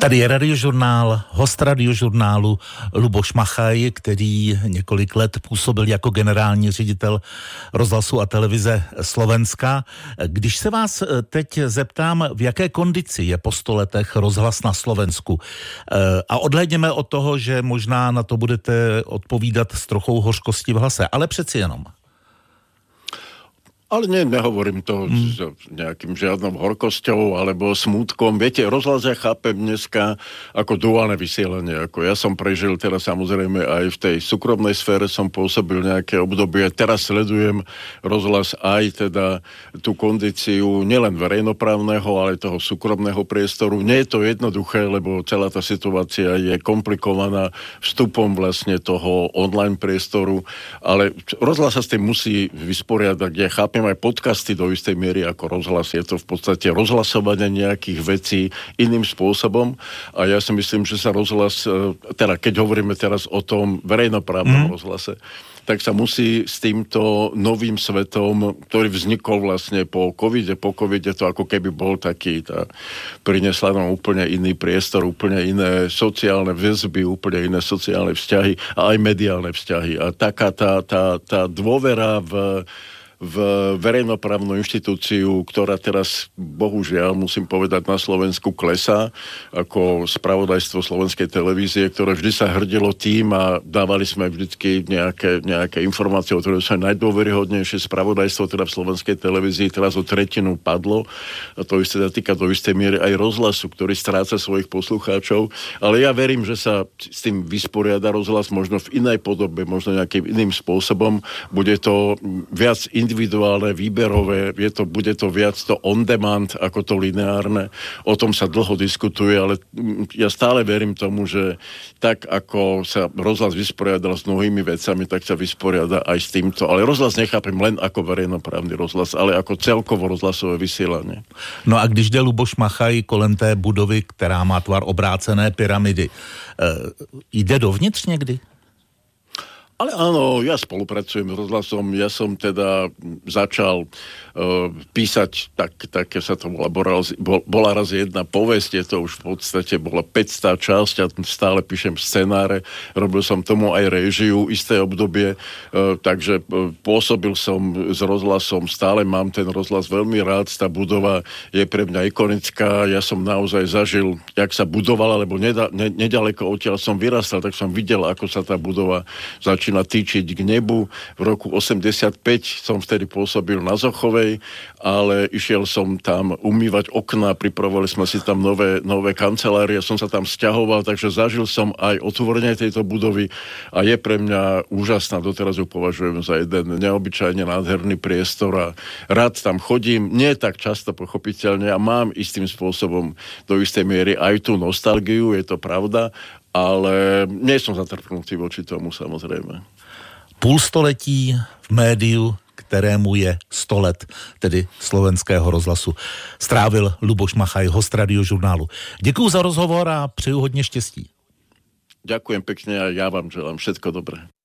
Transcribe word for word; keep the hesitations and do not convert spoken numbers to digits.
Tady je radiožurnál, host radiožurnálu Luboš Machaj, který několik let působil jako generální ředitel rozhlasu a televize Slovenska. Když se vás teď zeptám, v jaké kondici je po sto letech rozhlas na Slovensku, a odhlédněme od toho, že možná na to budete odpovídat s trochou hořkosti v hlase, ale přeci jenom. Ale nie, nehovorím to hmm. s nejakým žiadnou horkosťou alebo smútkom. Viete, rozhlas ja chápem dneska ako duálne vysielanie. Ako ja som prežil teraz samozrejme aj v tej súkromnej sfére som pôsobil nejaké obdobie. Teraz sledujem rozhlas aj teda tú kondíciu nielen verejnoprávneho, ale toho súkromného priestoru. Nie je to jednoduché, lebo celá tá situácia je komplikovaná vstupom vlastne toho online priestoru, ale rozhlas sa s tým musí vysporiadať. Ja chápem aj podcasty do istej miery ako rozhlas. Je to v podstate rozhlasovanie nejakých vecí iným spôsobom a ja si myslím, že sa rozhlas, teda keď hovoríme teraz o tom verejnoprávnom mm. rozhlase, tak sa musí s týmto novým svetom, ktorý vznikol vlastne po covide, po covide to ako keby bol taký, tá, priniesla nám úplne iný priestor, úplne iné sociálne väzby, úplne iné sociálne vzťahy a aj mediálne vzťahy. A taká tá, tá, tá dôvera v v verejnoprávnu inštitúciu, ktorá teraz, bohužiaľ, musím povedať, na Slovensku klesá, ako spravodajstvo slovenskej televízie, ktoré vždy sa hrdilo tým a dávali sme vždycky nejaké, nejaké informácie, o ktoré sú najdôveryhodnejšie spravodajstvo teda v slovenskej televízii, teraz o tretinu padlo. A to isté týka do istej miery aj rozhlasu, ktorý stráca svojich poslucháčov. Ale ja verím, že sa s tým vysporiada rozhlas možno v inej podobe, možno nejakým iným spôsobom. Bude to viac individuálne, výberové, je to, bude to viac to on demand ako to lineárne. O tom sa dlho diskutuje, ale ja stále verím tomu, že tak ako sa rozhlas vysporiadal s mnohými vecami, tak sa vysporiada aj s týmto. Ale rozhlas nechápem len ako verejnoprávny rozhlas, ale ako celkovo rozhlasové vysielanie. No a když jde Luboš Machaj kolem té budovy, která má tvar obrácené pyramidy, e, jde dovnitř někdy? Ale áno, ja spolupracujem s rozhlasom, ja som teda začal uh, písať, tak, tak sa to bola, bol, bola raz jedna povesť, je to už v podstate bola päťstá časť a stále píšem scenáre, robil som tomu aj réžiu isté obdobie, uh, takže uh, pôsobil som s rozhlasom, stále mám ten rozhlas veľmi rád, tá budova je pre mňa ikonická, ja som naozaj zažil, jak sa budovala, lebo neda, ne, nedaleko odtiaľ som vyrastal, tak som videl, ako sa tá budova začína na týčiť k nebu. V roku osemdesiatpäť som vtedy pôsobil na Zochovej, ale išiel som tam umývať okná, pripravovali sme si tam nové, nové kancelárie, som sa tam sťahoval, takže zažil som aj otvorenie tejto budovy a je pre mňa úžasná. Doteraz ju považujem za jeden neobyčajne nádherný priestor a rád tam chodím, nie tak často pochopiteľne a mám istým spôsobom do istej miery aj tú nostalgiu, je to pravda, ale nie som zatrpnutý voči tomu, samozrejme. Půl století v médiu, kterému je sto let, tedy slovenského rozhlasu, strávil Luboš Machaj, host radiožurnálu. Děkuju za rozhovor a přeju hodně štěstí. Ďakujem pekne a ja vám želám všetko dobré.